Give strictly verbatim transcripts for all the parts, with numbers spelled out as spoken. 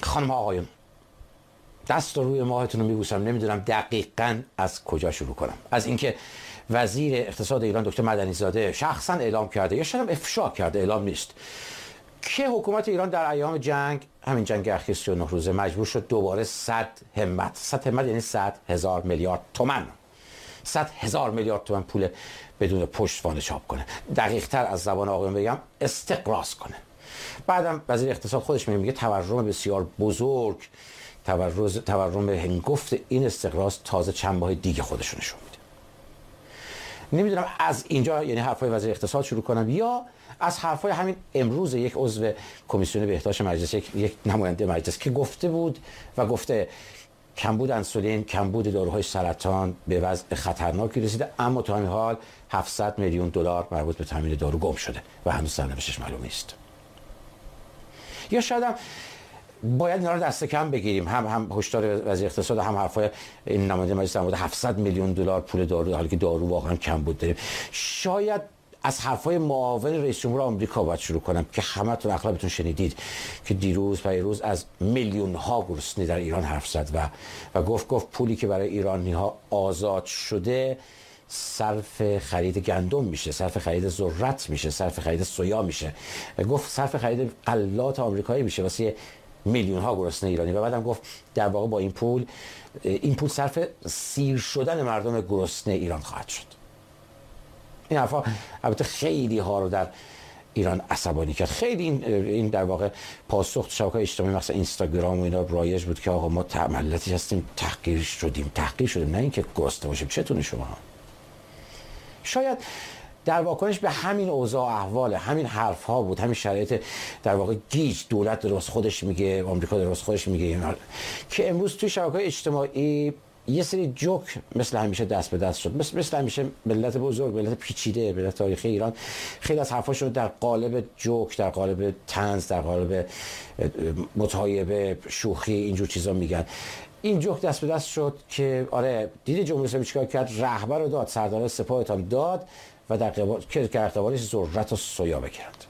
خانم آقایون، دست روی ماهتون رو میبوسم، نمیدونم دقیقاً از کجا شروع کنم. از اینکه وزیر اقتصاد ایران دکتر مدنی زاده شخصا اعلام کرده یا شاید افشا کرده، اعلام نیست، که حکومت ایران در ایام جنگ، همین جنگ اخیر سی و نه روزه، مجبور شد دوباره صد همت، صد همت یعنی صد هزار میلیارد تومان، صد هزار میلیارد تومان پول بدون پشتوانه چاپ کنه. دقیق تر از زبان آقایون بگم استقراض کنه. بعدم وزیر اقتصاد خودش میگه تورم بسیار بزرگ، تورم تورم هنگفت این استقراض تازه چند ماه دیگه خودشون نشون میده. نمیدونم از اینجا یعنی حرفای وزیر اقتصاد شروع کنم یا از حرفای همین امروز یک عضو کمیسیون بهداشت مجلس، یک, یک نماینده مجلس که گفته بود و گفته کمبود انسولین، کمبود داروهای سرطان به وضع خطرناکی رسیده، اما تا این حال هفتصد میلیون دلار مربوط به تامین دارو گم شده و هنوز سرنوشتش معلوم نیست. یا شاید هم باید اینا رو دست کم بگیریم، هم هم هشدار وزیر اقتصاد، هم حرفای این نماینده مجلس در مورد هفتصد میلیون دلار پول دارو، حالی که دارو واقعا کمبود داریم. شاید از حرفای معاون رئیس جمهور آمریکا باید شروع کنم که همتون اغلبتون شنیدید که دیروز پیروز از میلیون ها گرسنه در ایران حرف زد و و گفت گفت پولی که برای ایرانی ها آزاد شده صرف خرید گندم میشه، صرف خرید ذرت میشه، صرف خرید سویا میشه، گفت صرف خرید غلات آمریکایی میشه واسه میلیون ها گرسنه ایرانی. و بعدم گفت در واقع با این پول این پول صرف سیر شدن مردم گرسنه ایران خواهد شد. این حرفا البته خیلی ها رو در ایران عصبانی کرد. خیلی این این در واقع پاسخ شبکه‌های اجتماعی مثلا اینستاگرام و اینا رایج بود که آقا ما ملتی هستیم تحقیر شدیم، تحقیر شدیم، نه اینکه گرسنه باشیم. چتونه شما؟ شاید در واکنش به همین اوضاع احوال، همین حرف ها بود، همین شرایط در واقع گیج، دولت درست خودش میگه، آمریکا درست خودش میگه، که امروز توی شبکه‌های اجتماعی یه سری جوک مثل همیشه دست به دست شد. مثل, مثل همیشه ملت بزرگ، ملت پیچیده، ملت تاریخی ایران خیلی از حرفاشون در قالب جوک، در قالب طنز، در قالب متایبه، شوخی، اینجور چیزا میگن. این جوک دست به دست شد که آره دیدی جمهوری اسلامی چیکار کرد؟ رهبر رو داد، سردار سپاهت هم داد و در قبال که ارتباطش ذرت و سویا بگیرند.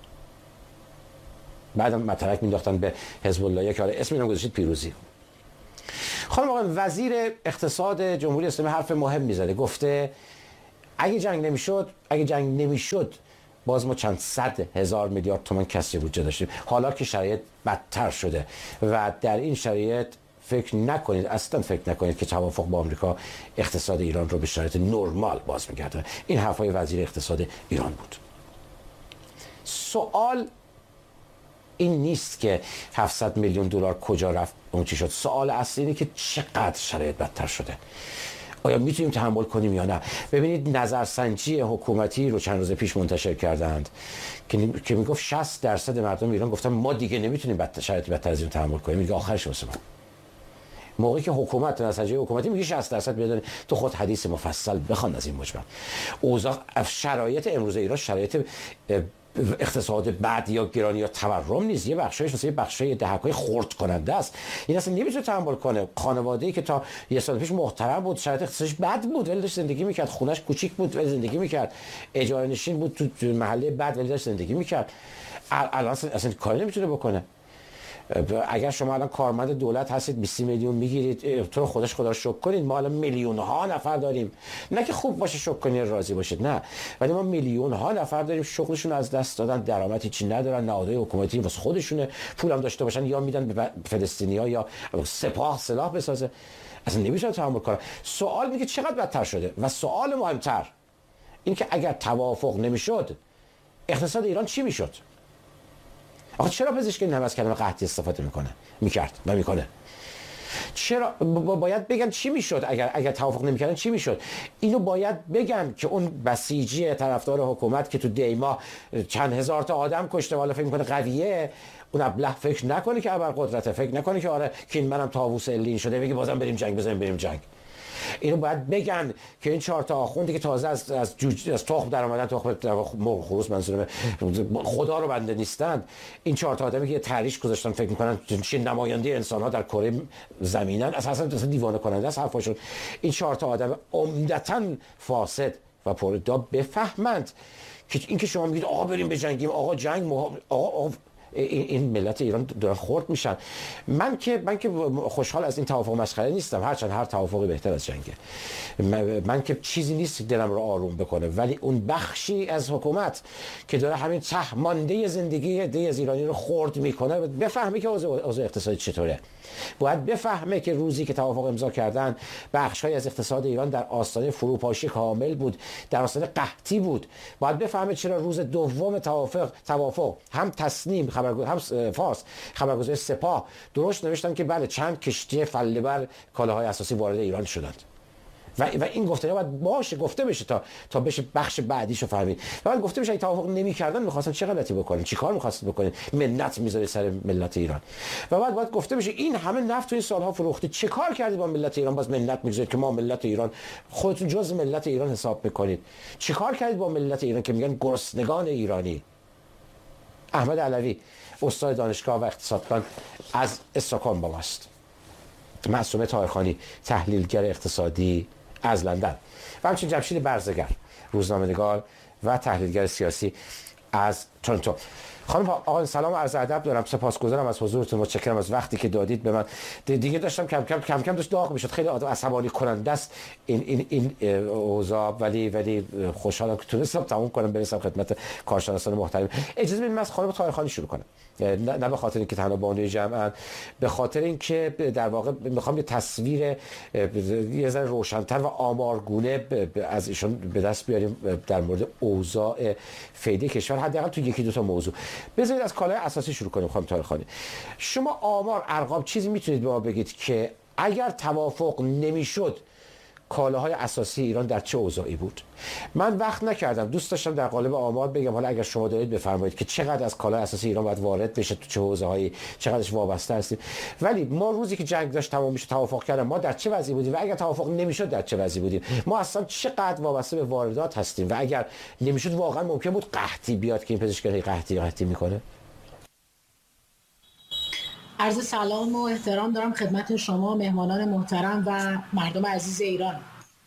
بعدم مطرح مینداختن به حزب الله که آره اسم اینو گذاشتید پیروزی. خانم آقای وزیر اقتصاد جمهوری اسلامی حرف مهم میزده، گفته اگه جنگ نمیشد، اگه جنگ نمیشد باز ما چند صد هزار میلیارد تومان کسری بودجه داشتیم. حالا که شرایط بدتر شده و در این شرایط فکر نکنید، اصلا فکر نکنید که توافق با آمریکا اقتصاد ایران رو به شرایط نرمال باز میگردونه. این حرفای وزیر اقتصاد ایران بود. سوال این نیست که هفتصد میلیون دلار کجا رفت، اون چی شد. سوال اصلی اینه که چقدر شرایط بدتر شده. آیا میتونیم تحمل کنیم یا نه؟ ببینید نظرسنجی حکومتی رو چند روز پیش منتشر کردند که که میگفت شصت درصد مردم ایران گفتن ما دیگه نمیتونیم بدتر، شرایط بدتر از این تحمل کنیم. میگه آخرش واسه ما. موقعی که حکومت نظرسنجی حکومتی میگه شصت درصد بدون تو خود حدیث مفصل بخوان از این مجمل. اوضاع شرایط امروز ایران شرایط اقتصاد بد یا گرانی یا تورم نیست، یه بخشایش مثلا یه بخشای دهکای خرد کننده است. این اصلا نمیتونه تحمل کنه. خانواده‌ای که تا یه سال پیش محترم بود، شرایط اقتصادش بد بود ولی داشت زندگی میکرد، خونش کوچیک بود ولی زندگی میکرد، اجاره نشین بود تو محله بد ولی داشت زندگی میکرد، الان اصلا کاری نمیتونه بکنه. اگر شما الان کارمند دولت هستید بیست میلیون میگیرید، تو خودش خدا رو شکر کنید، ما الان میلیون ها نفر داریم، نه که خوب باشه شکر کنید راضی باشید، نه، ولی ما میلیون ها نفر داریم شغلشون از دست دادن، درآمدی چی ندارن، نهادهای حکومتی واسه خودشونه پولم داشته باشن یا میدن به فلسطینی‌ها یا سپاه سلاح بسازه، اصلا نمیشه تحمل کنه. سوال میگه چقدر بدتر شده و سوال مهمتر این که اگر توافق نمیشد اقتصاد ایران چی میشد؟ آخه چرا پزشکی هم از کلمه قحطی استفاده میکنه میکرد و میکنه؟ چرا باید بگن چی میشد اگر اگر توافق نمیکردن چی میشد؟ اینو باید بگن که اون بسیجی طرفدار حکومت که تو دیما چند هزار تا آدم کشته والا فکر میکنه قویه، اون ابله فکر نکنه که ابرقدرته، فکر نکنه که آره که این منم طاووس الین شده بگه بازم بریم جنگ، بزنیم بریم جنگ. اینو باید بگن که این چهار تا آخوندی که تازه از از جوج از تخم در اومدن، تخم مرغ خروس منظورم خدا رو بنده نیستند، این چهار تا آدمی که تحریش گذاشتن فکر میکنن چه نماینده انسان ها در کره زمینن، اساسا دیوانه کننده است حرفاشون. این چهار تا آدم عمدتاً فاسد و پرادب بفهمند که این که شما میگید آقا بریم به جنگیم، آقا جنگ مح... آقا, آقا این, این ملت ایران دارن خرد میشن. من که من که خوشحال از این توافق مسخره نیستم، هرچند هر توافقی بهتر از جنگه. من, من که چیزی نیست دلم رو آروم بکنه، ولی اون بخشی از حکومت که داره همین ته مانده زندگی عده از ایرانی رو خرد میکنه بفهمه که اوضاع اقتصادی چطوره. باید بفهمه که روزی که توافق امضا کردن بخش‌های از اقتصاد ایران در آستانه فروپاشی کامل بود، در آستانه قحطی بود. باید بفهمه چرا روز دوم توافق توافق هم تصنیم خبرگزاری هم فارس خبرگزاری سپاه درست نوشتن که بله چند کشتی فله‌بر کالاهای اساسی وارد ایران شدند. و, و این گفتنه باید باشه گفته بشه تا تا بشه بخش بعدیشو فهمید. و باید گفته بشه این توافق نمی‌کردن می‌خواستن چه غلطی بکنن، چیکار می‌خواستن بکنن، منت می‌ذاره سر ملت ایران. و بعد باید گفته بشه این همه نفت تو این سال‌ها فروختی، چه کار کردی با ملت ایران باز منت می‌ذارید که ما ملت ایران خودتون جزء ملت ایران حساب می‌کنید. چه کار کردید با ملت ایران که میگن گرسنگان ایرانی. احمد علوی استاد دانشگاه و اقتصاددان از استکهلم با ماست. معصومه طاهرخانی تحلیلگر اقتصادی از لندن و همچنین جمشید برزگر روزنامه‌نگار و تحلیلگر سیاسی از تورنتو. خانم آقا سلام و عرض ادب دارم، سپاسگزارم از حضورتون، متشکرم از وقتی که دادید به من. دیگه داشتم کم کم کم کم داشت داغ میشد، خیلی آدم عصبانی کننده است این این این اوضاع، ولی ولی خوشحالم که تونستم تموم کنم برسم خدمت کارشناسان محترم. اجازه بدید من از خانم طاهرخانی شروع کنم، نه, نه به خاطر اینکه تنها بانوی جمعن، به خاطر اینکه در واقع میخوام یه تصویر یه ذره روشن‌تر و آمارگونه از ایشون به دست بیاریم در مورد اوضاع فعلی کشور، حداقل تو یکی دو تا موضوع. بذارید از کالای اساسی شروع کنیم. خانم طاهرخانی، شما آمار ارقام چیزی میتونید به ما بگید که اگر توافق نمیشد کالاهای اساسی ایران در چه اوضاعی بود؟ من وقت نکردم، دوست داشتم در قالب آمار بگم، حالا اگر شما دارید بفرمایید که چقدر از کالای اساسی ایران باید وارد بشه، تو چه حوزه‌هایی چقدرش وابسته هستیم. ولی ما روزی که جنگ داشت تمام میشه توافق کردن، ما در چه وضعی بودیم و اگر توافق نمیشد در چه وضعی بودیم؟ ما اصلا چقدر وابسته به واردات هستیم و اگر نمیشد واقعا ممکن بود قحطی بیاد که این پزشکای قحطی قحطی میکنه. عرض سلام و احترام دارم خدمت شما مهمانان محترم و مردم عزیز ایران.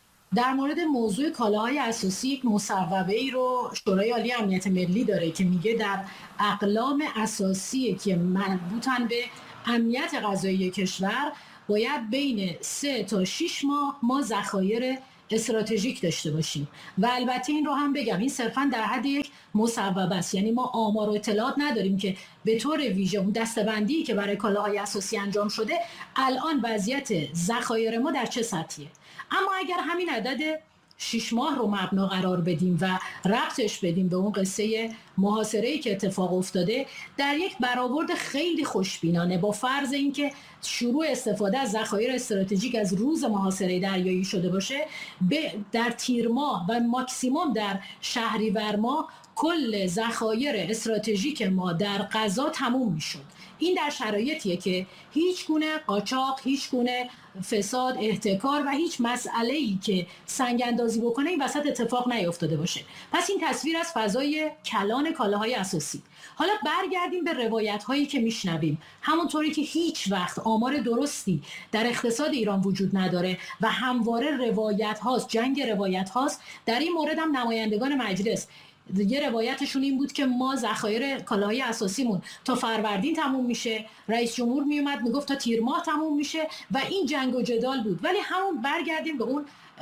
در مورد موضوع کالاهای اساسی یک مصوبه ای رو شورای عالی امنیت ملی داره که میگه در اقلام اساسی که مربوطن به امنیت غذایی کشور باید بین سه تا شش ماه ما ذخایر استراتژیک داشته باشیم. و البته این رو هم بگم این صرفا در حد یک مصوبه است، یعنی ما آمار و اطلاعات نداریم که به طور ویژه اون دسته‌بندی که برای کالاهای اساسی انجام شده الان وضعیت ذخایر ما در چه سطحیه. اما اگر همین عدد شش ماه رو مبنا قرار بدیم و ربطش بدیم به اون قصه محاصره‌ای که اتفاق افتاده، در یک برآورد خیلی خوشبینانه با فرض اینکه شروع استفاده از ذخایر استراتژیک از روز محاصره دریایی شده باشه، در تیر ماه و ماکسیموم در شهریور ماه کل ذخایر استراتژیک ما در غذا تموم میشد. این در شرایطیه که هیچ گونه قاچاق، هیچ گونه فساد، احتکار و هیچ مسئله‌ای که سنگ اندازی بکنه این وسط اتفاق نیفتاده باشه. پس این تصویر از فضای کلان کالاهای اساسی. حالا برگردیم به روایت هایی که میشنویم. همونطوری که هیچ وقت آمار درستی در اقتصاد ایران وجود نداره و همواره روایت هاست، جنگ روایت هاست. در این مورد هم نمایندگان مجلس یه روایتشون این بود که ما ذخایر کالاهای اساسیمون تا فروردین تموم میشه، رئیس جمهور میومد میگفت تا تیر ماه تموم میشه و این جنگ و جدال بود. ولی همون برگردیم به اون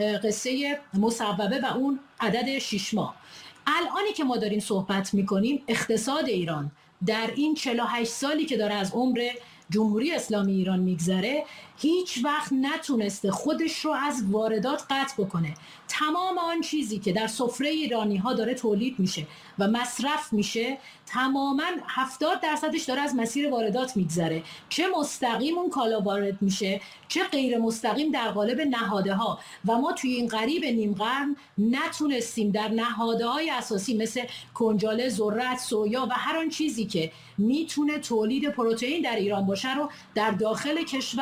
قصه مصوبه و اون عدد شش ماه. الانی که ما داریم صحبت میکنیم اقتصاد ایران در این چهل و هشت سالی که داره از عمر جمهوری اسلامی ایران میگذره هیچ وقت نتونسته خودش رو از واردات قطع بکنه. تمام آن چیزی که در سفره ایرانی ها داره تولید میشه و مصرف میشه تماما هفتاد درصدش داره از مسیر واردات میگذره، چه مستقیم اون کالا وارد میشه چه غیر مستقیم در قالب نهاده ها. و ما توی این قریب نیم قرن نتونستیم در نهاده های اساسی مثل کنجاله، ذرت، سویا و هر آن چیزی که میتونه تولید پروتئین در ایران باشه رو در داخل کشور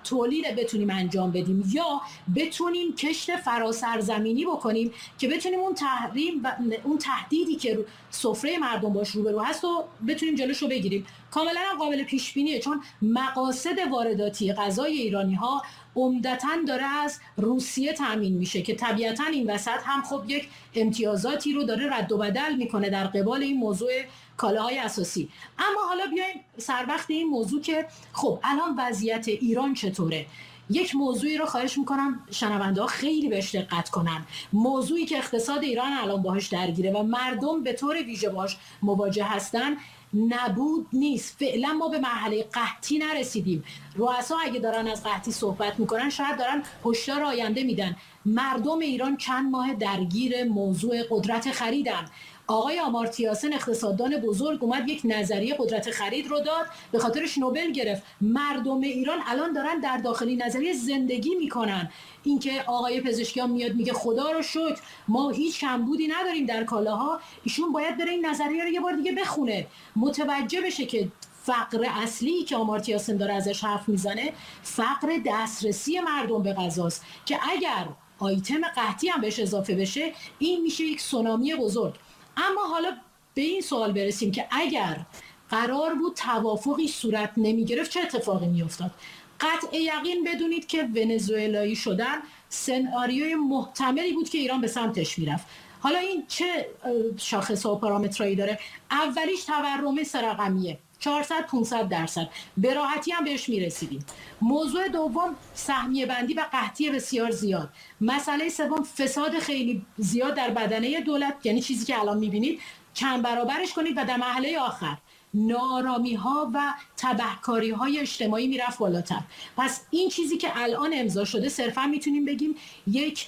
تولید بتونیم انجام بدیم یا بتونیم کشت فراسرزمینی بکنیم که بتونیم اون تحریم و اون تهدیدی که سفره مردم باش روبرو هست و بتونیم جلوشو بگیریم. کاملا قابل پیش بینیه، چون مقاصد وارداتی غذای ایرانی ها عمدتاً داره از روسیه تامین میشه که طبیعتاً این وسط هم خب یک امتیازاتی رو داره رد و بدل میکنه در قبال این موضوع کالاهای اساسی. اما حالا بیایم سر وقت این موضوع که خب الان وضعیت ایران چطوره. یک موضوعی رو خواهش میکنم شنونده ها خیلی بهش دقت کنن، موضوعی که اقتصاد ایران الان باهاش درگیره و مردم به طور ویژه باهاش مواجه هستن نبود نیست. فعلا ما به مرحله قحطی نرسیدیم. رؤسا اگه دارن از قحطی صحبت میکنن شاید دارن هشدار آینده میدن. مردم ایران چند ماه درگیر موضوع قدرت خریدن. آقای آمارتیا سن اقتصاددان بزرگ اومد یک نظریه قدرت خرید رو داد، به خاطرش نوبل گرفت. مردم ایران الان دارن در داخلی نظریه زندگی میکنن. اینکه آقای پزشکیان میاد میگه خدا رو شکر ما هیچ کمبودی نداریم در کالاها، ایشون باید بره این نظریه رو یه بار دیگه بخونه، متوجه بشه که فقر اصلی که آمارتیا سن داره ازش حرف میزنه فقر دسترسی مردم به غذاست که اگر آیتم قحطی هم بهش اضافه بشه این میشه یک سونامی بزرگ. اما حالا به این سوال برسیم که اگر قرار بود توافقی صورت نمی گرفت چه اتفاقی می افتاد؟ قطع یقین بدونید که ونزوئلایی شدن سناریوی محتملی بود که ایران به سمتش می رفت. حالا این چه شاخص و پارامترایی داره؟ اولیش تورم سه رقمیه، چهارصد پانصد درصد، به راحتی هم بهش میرسیدیم. موضوع دوم سهمیه بندی و قحطی بسیار زیاد. مسئله سوم فساد خیلی زیاد در بدنه دولت، یعنی چیزی که الان میبینید چند برابرش کنید و در مرحله آخر نارامی ها و تبهکاری های اجتماعی میرفت بالاتر. پس این چیزی که الان امضا شده صرفا میتونیم بگیم یک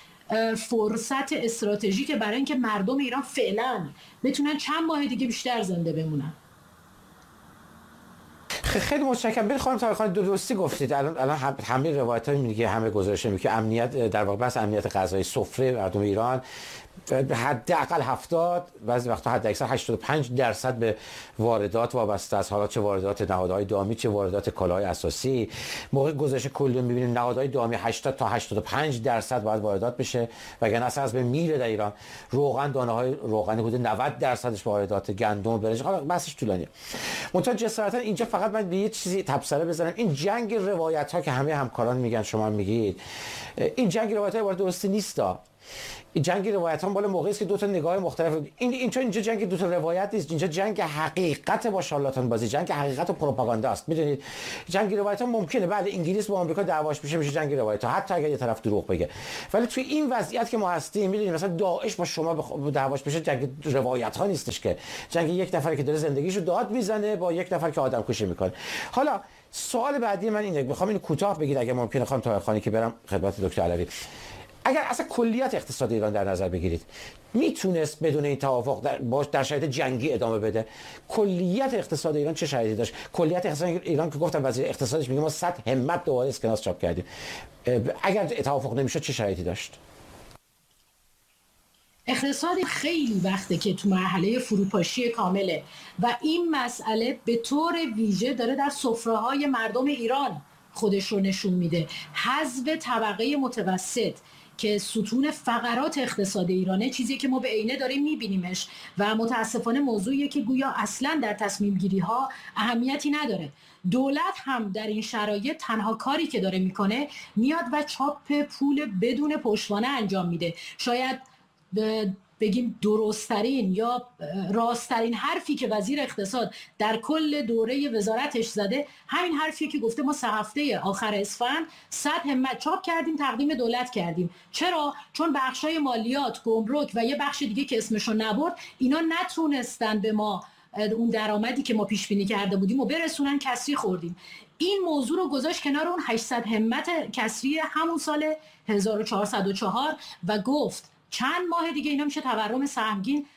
فرصت استراتژیک برای اینکه مردم ایران فعلا بتونن چند ماه دیگه بیشتر زنده بمونن. خیلی متشکرم. برید خانم طاهرخانی، درستی گفتید. الان الان همه روایت‌ها میگه، همه گزارش میگه که امنیت در واقع بس امنیت غذایی سفره مردم ایران حداقل هفتاد، بعضی وقتا حد اکثر هشتاد و پنج درصد به واردات وابسته است. حالا چه واردات نهادهای دامی چه واردات کالاهای اساسی. موقع گزارش کلی می‌بینیم نهادهای دامی هشتاد تا هشتاد و پنج درصد باید واردات بشه، وگرنه اصلا از به میره در ایران. روغن، دانه‌های روغنی حدود نود درصدش واردات، گندم، برنج، حالا بحثش طولانیه. منتها جسارتا اینجا فقط من به یه چیزی تبصره بزنم. این جنگ روایت‌ها که همه همکاران میگن، شما میگید این جنگ روایت‌ها وارد درستی نیستا. این جنگ روایت ها بالا موقعی است که دو تا نگاه مختلف. این اینجا اینجا جنگ دو تا روایت نیست، اینجا جنگ حقیقت با شارلاتان بازی، جنگ حقیقت و پروپاگاندا است. میدونید جنگ روایت ها ممکنه بله انگلیس با آمریکا دعواش بشه میشه جنگ روایت ها، حتی اگر یه طرف دروغ بگه، ولی توی این وضعیت که ما هستیم میدونید مثلا داعش با شما بخ... دعواش بشه جنگ روایت ها نیستش که جنگ یک نفری که داره زندگیشو داد میزنه با یک نفر که آدم کشی میکنه. حالا سوال بعدی من اینه، میخوام اینو کوتاه بگید اگه ممکنه خانم طاهرخانی که برم خدمت دکتر علوی. اگر اصلا کلیت اقتصاد ایران در نظر بگیرید میتونست بدون این توافق در, باش در شرایط جنگی ادامه بده؟ کلیت اقتصاد ایران چه شرایطی داشت؟ کلیت اقتصاد ایران که گفتم وزیر اقتصادش میگه ما صد همت دوباره اسکناس چاپ کردیم، اگر توافق نمیشد چه شرایطی داشت؟ اقتصاد خیلی وقته که تو مرحله فروپاشی کامله و این مسئله به طور ویژه داره در سفره‌های مردم ایران خودش رو نشون میده. حذف طبقه متوسط که ستون فقرات اقتصاد ایرانه، چیزی که ما به عینه داریم میبینیمش و متاسفانه موضوعیه که گویا اصلا در تصمیم گیری ها اهمیتی نداره. دولت هم در این شرایط تنها کاری که داره میکنه میاد و چاپ پول بدون پشتوانه انجام میده. شاید بگیم درست‌ترین یا راست‌ترین حرفی که وزیر اقتصاد در کل دوره وزارتش زده همین حرفیه که گفته ما سه هفته آخر اسفند صد همت چاپ کردیم تقدیم دولت کردیم. چرا؟ چون بخشای مالیات، گمرک و یه بخش دیگه که اسمشو نبرد اینا نتونستن به ما اون درآمدی که ما پیش بینی کرده بودیم و برسونن، کسری خوردیم. این موضوع رو گذاشت کنار اون هشتصد همت کسری همون سال هزار و چهارصد و چهار و گفت چند ماه دیگه اینا میشه تورم سهمگین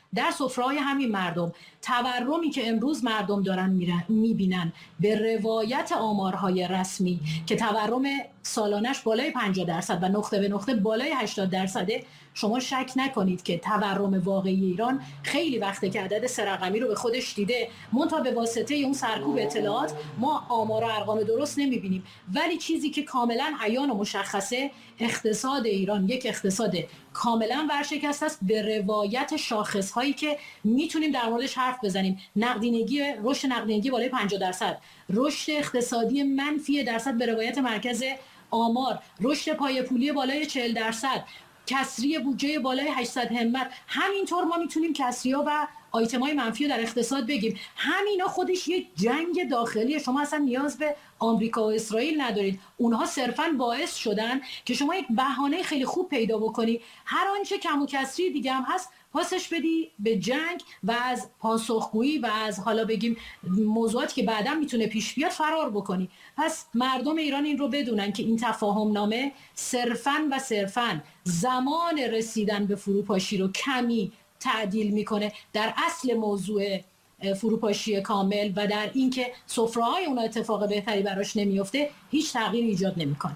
در سفره‌های همین مردم. تورمی که امروز مردم دارن میبینن به روایت آمارهای رسمی که تورم سالانش بالای پنجاه درصد و نقطه به نقطه بالای هشتاد درصده، شما شک نکنید که تورم واقعی ایران خیلی وقته که عدد سه رقمی رو به خودش دیده. منتها به واسطه اون سرکوب اطلاعات ما آمار و ارقام درست نمیبینیم. ولی چیزی که کاملا عیان و مشخصه، اقتصاد ایران یک اقتصاد کاملا ورشکسته است به روایت شاخص‌هایی که میتونیم در موردش حرف بزنیم. نقدینگی، رشد نقدینگی بالای پنجاه درصد، رشد اقتصادی منفی درصد به روایت مرکز آمار، رشد پای پولی بالای چهل درصد، کسری بودجه بالای هشتصد همت. همینطور ما میتونیم کسری‌ها و آیتم‌های منفی رو در اقتصاد بگیم. همینا خودش یک جنگ داخلی. شما اصلا نیاز به آمریکا و اسرائیل ندارید. اونها صرفاً باعث شدن که شما یک بهانه خیلی خوب پیدا بکنی، هر آنچه کم و کسری دیگه هم هست پاسش بدی به جنگ و از پاسخگویی و از حالا بگیم موضوعاتی که بعداً میتونه پیش بیاد فرار بکنی. پس مردم ایران این رو بدونن که این تفاهم نامه صرفاً و صرفاً زمان رسیدن به فروپاشی رو کمی تعدیل میکنه در اصل موضوع فروپاشی کامل و در اینکه سفره‌های اون اتفاق بهتری براش نمیفته هیچ تغییر ایجاد نمیکنه.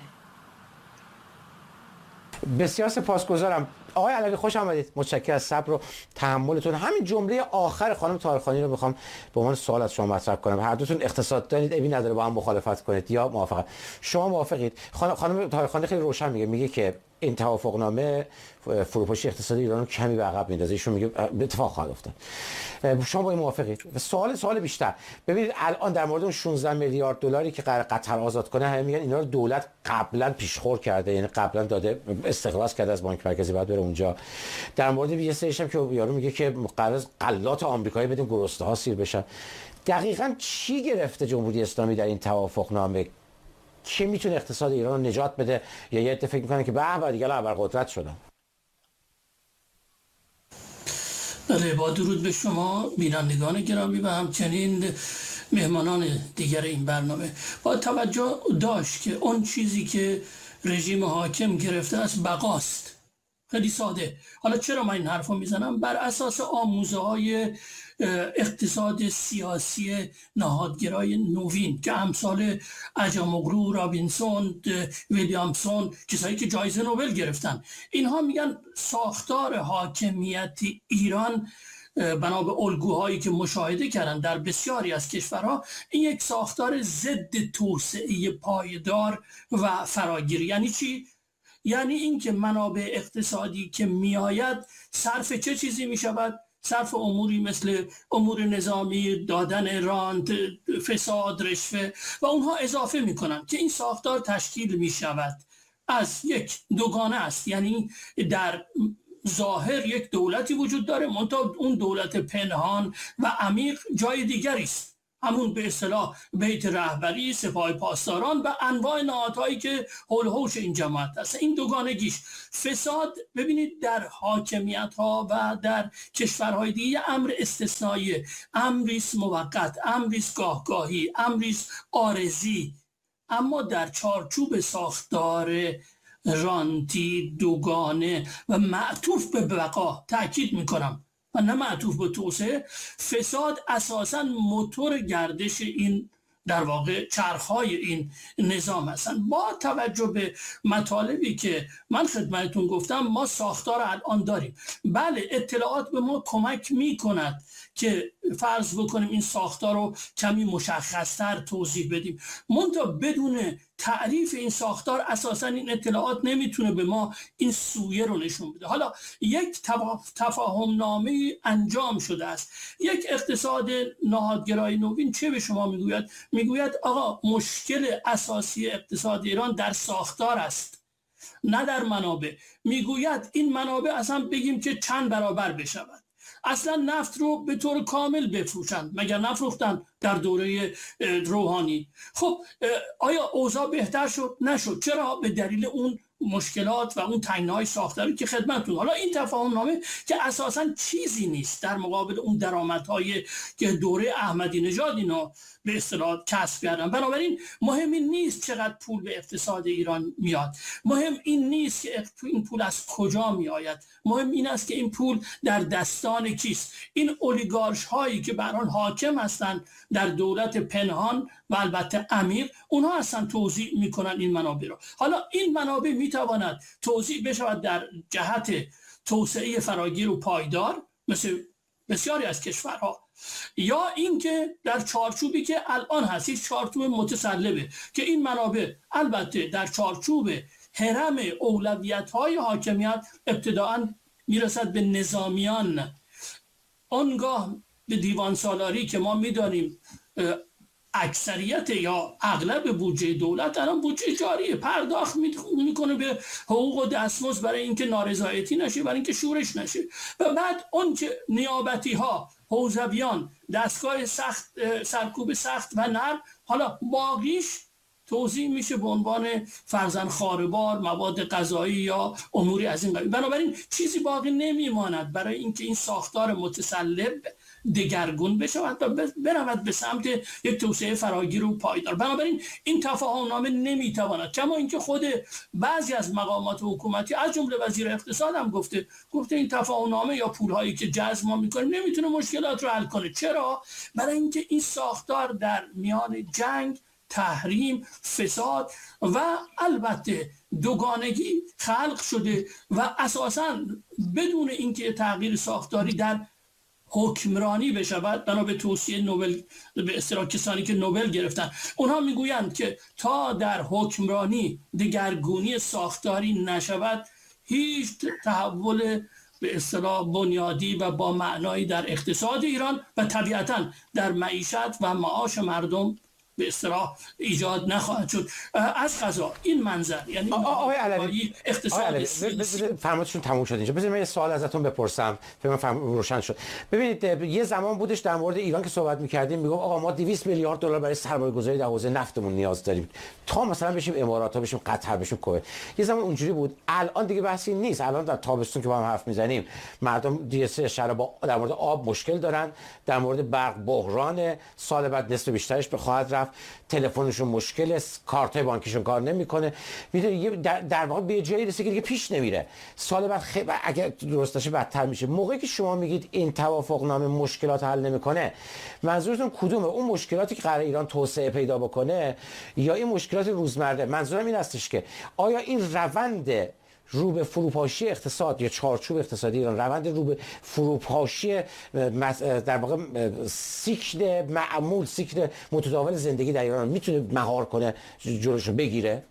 بسیار سپاسگزارم آقای علوی، خوش آمدید. متشکرم از صبر و تحملتون. همین جمله آخر خانم طاهرخانی رو میخوام به عنوان سوال از شما مطرح کنم. هر دوتون اقتصاد دارید، ابی نداره با هم مخالفت کنید یا موافقت. شما موافقید؟ خانم خانم طاهرخانی خیلی روشن میگه میگه که این توافقنامه فروپاشی اقتصادی ایران رو کمی به عقب میندازه. ایشون میگه اتفاق خواهد افتاد. شما با این موافقید؟ سوال سوال بیشتر. ببینید الان در مورد اون شانزده میلیارد دلاری که قرار قطر آزاد کنه، همه میگن اینا رو دولت قبلا پیشخور کرده، یعنی قبلا داده استخلاص کرده از بانک مرکزی، بعد بره اونجا. در مورد یه سریش هم که یارو میگه که قرار غلات آمریکایی بدیم گرسنه ها سیر بشن. دقیقاً چی گرفته جمهوری اسلامی در این توافقنامه؟ کی میتونه اقتصاد ایران رو نجات بده؟ یا یه عده فکر میکنه که به به دیگه ابرقدرت شدن؟ بله، با درود به شما بینندگان گرامی و همچنین مهمانان دیگر این برنامه. با توجه داشت که اون چیزی که رژیم حاکم گرفته است بقاست. خیلی ساده. حالا چرا من این حرف رو میزنم؟ بر اساس آموزه های اقتصاد سیاسی نهادگرای نوین که امثال اجاموغلو، رابینسون، ویلیامسون، کسایی که جایزه نوبل گرفتن، اینها میگن ساختار حاکمیت ایران بنا به الگوهایی که مشاهده کردن در بسیاری از کشورها، این یک ساختار ضد توسعه پایدار و فراگیر. یعنی چی؟ یعنی اینکه منابع اقتصادی که میآید صرف چه چیزی میشود؟ صرف اموری مثل امور نظامی، دادن رانت، فساد، رشوه و اونها اضافه میکنن که این ساختار تشکیل میشود از یک دوگانه است. یعنی در ظاهر یک دولتی وجود داره، منتها اون دولت پنهان و عمیق جای دیگری است، همون به اصطلاح بیت رهبری، سپاه پاسداران و انواع نهادهایی که حول و حوش این جماعت هست. این دوگانگیش فساد، ببینید در حاکمیت ها و در کشورهای دیگه امر استثنایی، امریست موقت، امریست گاهگاهی، امریست عارضی، اما در چارچوب ساختار رانتی، دوگانه و معطوف به بقا، تأکید میکنم و نه معطوف به توسعه، فساد اساساً موتور گردش این در واقع چرخهای این نظام هستن. با توجه به مطالبی که من خدمتتون گفتم، ما ساختار الان داریم. بله، اطلاعات به ما کمک میکند که فرض بکنیم این ساختار رو کمی مشخصتر توضیح بدیم، منتها بدون تعریف این ساختار اساسا این اطلاعات نمیتونه به ما این سویه رو نشون بده. حالا یک تفاهم نامه انجام شده است. یک اقتصاد نهادگرای نوین چه به شما میگوید؟ میگوید آقا مشکل اساسی اقتصاد ایران در ساختار است، نه در منابع. میگوید این منابع اصلا بگیم که چند برابر بشود، اصلا نفت رو به طور کامل بفروشند. مگر نفروختن در دوره روحانی؟ خب آیا اوضاع بهتر شد؟ نشد. چرا؟ به دلیل اون مشکلات و اون تنگناهای ساختاری که خدمتتون. حالا این تفاهم نامه که اساساً چیزی نیست در مقابل اون درآمدهای که دوره احمدی نژاد اینا به اصطلاح کسب کردن. بنابراین مهم این نیست چقدر پول به اقتصاد ایران میاد، مهم این نیست که این پول از کجا میآید، مهم این است که این پول در دستان کیست. این اولیگارش هایی که بر آن حاکم هستند در دولت پنهان و البته عمیق، اونها هستن توزیع میکنن این منابع رو. حالا این منابع میتواند توزیع بشود در جهت توسعه فراگیر و پایدار مثل بسیاری از کشورها، یا اینکه در چارچوبی که الان هست، یک چارچوب متسلبه که این منابع البته در چارچوب هرم اولویت‌های حاکمیت ابتداعاً میرسد به نظامیان، آنگاه به دیوان سالاری که ما میدانیم اکثریت یا اغلب بودجه دولت الان بودجه جاریه، پرداخت میکنه به حقوق و دستمزد برای اینکه نارضایتی نشه، برای اینکه شورش نشه. و بعد اون که نیابتی ها، حوزویان، دستگاه سخت، سرکوب سخت و نرم، حالا باقیش توزیع میشه به عنوان فرزند خواره‌بار، مواد غذایی یا اموری از این قبیل. بنابراین چیزی باقی نمیماند برای اینکه این ساختار متسلب دگرگون بشه و برود به سمت یک توسعه فراگیر و پایدار. بنابراین این تفاهم نامه نمیتواند، کما اینکه خود بعضی از مقامات حکومتی از جمله وزیر اقتصاد هم گفته گفته این تفاهم نامه یا پولهایی که جذب ما میکنیم نمیتونه مشکلات رو حل کنه. چرا؟ برای اینکه این ساختار در میان جنگ، تحریم، فساد و البته دوگانگی خلق شده و اساساً بدون اینکه تغییر ساختاری در حکمرانی بشود، بنا به توصیه نوبل، به اصطلاح کسانی که نوبل گرفتن، اونها میگویند که تا در حکمرانی دگرگونی ساختاری نشود، هیچ تحول به اصطلاح بنیادی و با معنایی در اقتصاد ایران و طبیعتاً در معیشت و معاش مردم به اصطلاح ایجاد نخواهد شد. از قضا این منظر، یعنی آقای علوی اقتصاد فرمایشتون تموم شد اینجا. بذارید من یه سوال ازتون بپرسم فکر کنم روشن شد. ببینید یه زمان بودش در مورد ایران که صحبت می‌کردیم میگم آقا ما دویست میلیارد دلار برای سرمایه‌گذاری در حوزه نفتمون نیاز داریم، تا مثلا بشیم امارات ها، بشیم قطر، بشیم کویت. یه زمان اونجوری بود. الان دیگه بحثی نیست. الان در تابستون که با هم حرف میزنیم مردم دی اس شهر با در مورد آب مشکل دارن، در مورد برق بحران، سال بعد نصف بیشترش به خواهد رفت، تلفنشون مشکل است، کارت بانکیشون کار نمیکنه. میدونی در, در واقع به جایی رسیده که دیگه پیش نمیره. سال بعد خیلی اگه درست باشه بدتر میشه. موقعی که شما میگید این توافق نامه مشکلات حل نمیکنه، منظورتون کدومه؟ اون مشکلاتی که قرار ایران توسعه پیدا بکنه یا این مشکلات روزمره؟ منظورم این هستش که آیا این روند رو به فروپاشی اقتصاد یا چارچوب اقتصادی ایران، روند رو به فروپاشی در واقع سیکل معمول، سیکل متداول زندگی در ایران میتونه مهار کنه، جلوشو بگیره؟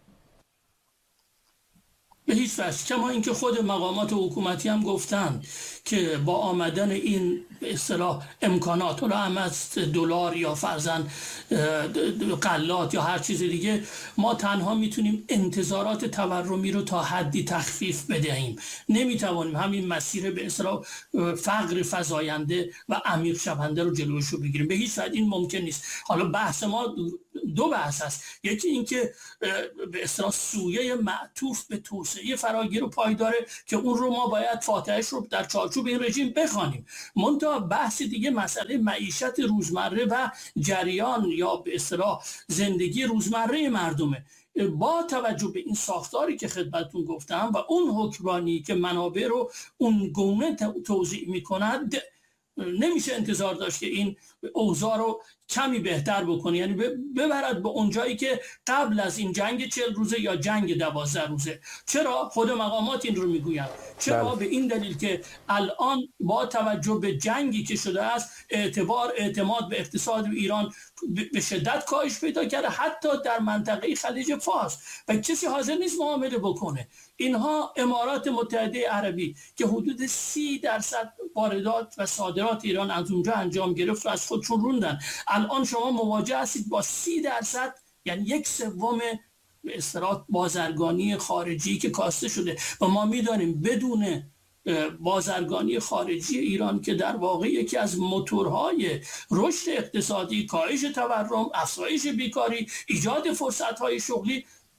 به هیچ وجه. کما اینکه خود مقامات حکومتی هم گفتن که با آمدن این به اصطلاح امکانات، حالا هم از دلار یا فرضاً غلات یا هر چیز دیگه، ما تنها میتونیم انتظارات تورمی رو تا حدی تخفیف بدهیم، نمیتوانیم همین مسیر به اصطلاح فقر فزاینده و عمیق شونده رو جلوش رو بگیریم. به هیچ وجه این ممکن نیست. حالا بحث ما دو بحث هست. یکی اینکه به اصطلاح سویه معطوف به توسعه فراگیر و پایداره که اون رو ما باید فاتحش رو در چارچوب این رژیم بخوانیم. منتها بحث دیگه مسئله معیشت روزمره و جریان یا به اصطلاح زندگی روزمره مردمه. با توجه به این ساختاری که خدمتتون گفتم و اون حکمرانی که منابع رو اون گونه توزیع می‌کند، نمیشه انتظار داشت که این اوضاع رو کمی بهتر بکنه، یعنی ببرد به اونجایی که قبل از این جنگ چهل روزه یا جنگ دوازده روزه. چرا؟ خود مقامات این رو میگویند. چرا؟ بله. به این دلیل که الان با توجه به جنگی که شده است، اعتبار اعتماد به اقتصاد ایران به شدت کاهش پیدا کرده، حتی در منطقه خلیج فارس، و کسی حاضر نیست معامله بکنه. اینها امارات متحده عربی که حدود سی درصد واردات و صادرات ایران از اونجا انجام گرفت و از خودشون روندن. الان شما مواجه هستید با سی درصد، یعنی یک سوم به اصطلاح بازرگانی خارجی که کاسته شده. و ما میدانیم بدون بازرگانی خارجی ایران که در واقع یکی از موتورهای رشد اقتصادی، کاهش تورم، افزایش بیکاری، ایجاد فرصت‌های شغلی،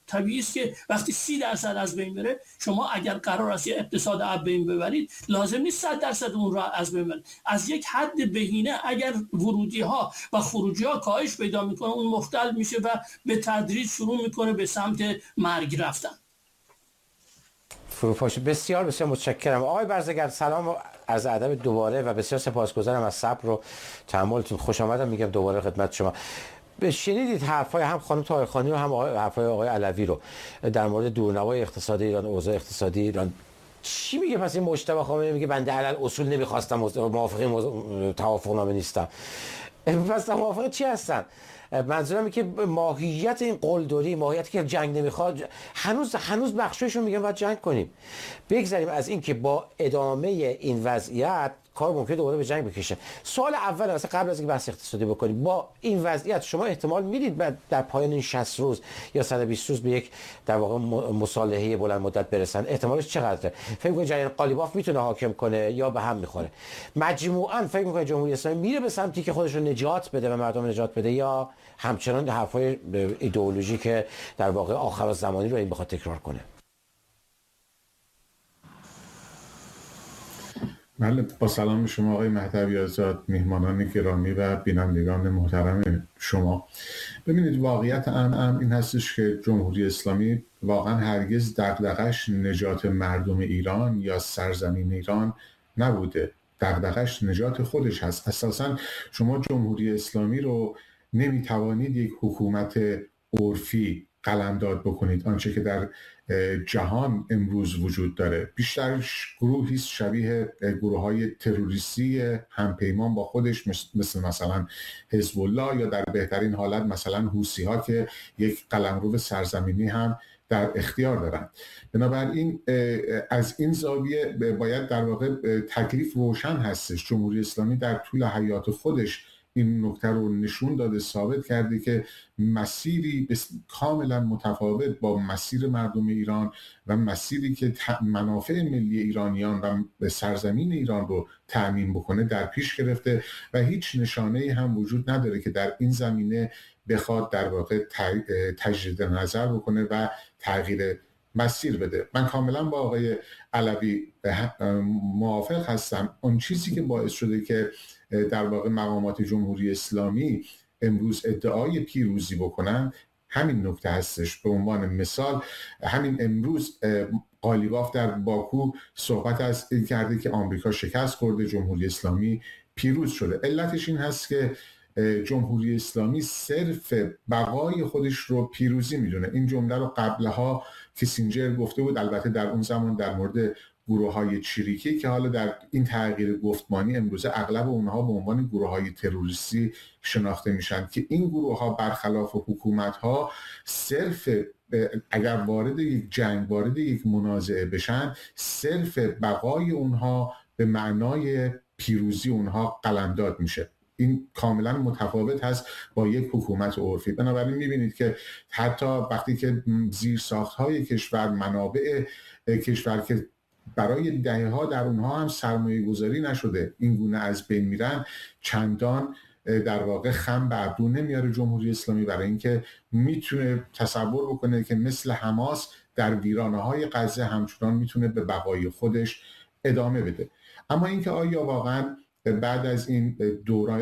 طبیعی است که وقتی سی درصد از بین بره، شما اگر قرار است یه اقتصاد از بین ببرید، لازم نیست صد درصد اون را از بین ببرید. از یک حد بهینه اگر ورودی ها و خروجی ها کاهش پیدا میکنه، اون مختل میشه و به تدریج شروع میکنه به سمت مرگ رفتن. فروپاشی. بسیار بسیار متشکرم آقای برزگر. سلام و عرض ادب دوباره و بسیار سپاسگزارم از صبر و تحملتون. خوش آمدم میگم دوباره خدمت شما. شنیدید حرفای هم خانم طاهرخانی و هم آقای حرفای آقای علوی رو در مورد دورنمای اقتصادی ایران، اوضاع اقتصادی ایران. چی میگه پس این مجتبی خامنه‌ای؟ میگه بنده علل اصول نمیخواستم، موافق توافقنامه نیستم. پس موافق چی هستن؟ منظورم که ماهیت این قلدری، ماهیتی که جنگ نمیخواد، هنوز هنوز بخشایشون میگن باید جنگ کنیم. بگذاریم از این که با ادامه این وضعیت کار ممکنه دوباره به جنگ بکشه. سوال اول واسه قبل از اینکه بحث اقتصادی بکنیم، با این وضعیت شما احتمال میدید بعد در پایان این شصت روز یا صد و بیست روز به یک در واقع مصالحه بلند مدت برسن؟ احتمالش چقدره؟ فکر می‌کنید جریان قالیباف میتونه حاکم کنه یا به هم میخوره؟ مجموعاً فکر می‌کنید جمهوری اسلامی میره به سمتی که خودش رو نجات بده و مردم نجات بده، یا همچنان حرفای ایدئولوژی که در واقع آخر زمانی رو این بخواد تکرار کنه؟ بله، با سلام شما آقای مهدوی آزاد، میهمانان گرامی و بینندگان محترم شما. ببینید، واقعیت امر این هستش که جمهوری اسلامی واقعا هرگز دغدغش نجات مردم ایران یا سرزمین ایران نبوده. دغدغش نجات خودش هست. اساسا شما جمهوری اسلامی رو نمیتوانید یک حکومت عرفی قلمداد بکنید. آنچه که در جهان امروز وجود داره بیشتر گروهی شبیه گروه‌های تروریستی همپیمان با خودش، مثل مثلا حزب الله، یا در بهترین حالت مثلا حوثی‌ها که یک قلمرو سرزمینی هم در اختیار دارند. بنابراین از این زاویه باید در واقع تکلیف روشن هستش. جمهوری اسلامی در طول حیات خودش این نکته رو نشون داده، ثابت کرده که مسیری کاملا متفاوت با مسیر مردم ایران و مسیری که منافع ملی ایرانیان و سرزمین ایران رو تأمین بکنه در پیش گرفته و هیچ نشانه‌ای هم وجود نداره که در این زمینه بخواد در واقع تجدید نظر بکنه و تغییر مسیر بده. من کاملا با آقای علوی موافق هستم. اون چیزی که باعث شده که در واقع مقامات جمهوری اسلامی امروز ادعای پیروزی بکنن همین نکته هستش. به عنوان مثال، همین امروز قالیباف در باکو صحبت از این کرده که آمریکا شکست خورده، جمهوری اسلامی پیروز شده. علتش این هست که جمهوری اسلامی صرف بقای خودش رو پیروزی میدونه. این جمله رو قبلها کیسینجر گفته بود، البته در اون زمان در مورد گروه‌های چریکی که حالا در این تغییر گفتمانی امروزه اغلب اونها به عنوان گروه‌های تروریستی شناخته میشن، که این گروه‌ها برخلاف حکومت‌ها صرف اگر وارد یک جنگ، وارد یک منازعه بشن، صرف بقای اونها به معنای پیروزی اونها قلمداد میشه. این کاملا متفاوت هست با یک حکومت عرفی. بنابراین میبینید که حتی وقتی که زیرساخت‌های کشور، منابع کشور که برای دهه‌ها در اونها هم سرمایه گذاری نشده، این گونه از بین میرن، چندان در واقع خم به ابرو نمیاره جمهوری اسلامی، برای اینکه میتونه تصور بکنه که مثل حماس در ویرانه‌های غزه همچنان میتونه به بقای خودش ادامه بده. اما اینکه آیا واقعا بعد از این دوران